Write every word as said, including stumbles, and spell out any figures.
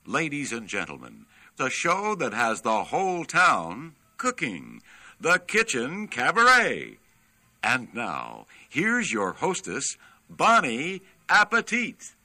Ladies and gentlemen, the show that has the whole town cooking, the Kitchen Cabaret. And now, here's your hostess, Bonnie Appetit.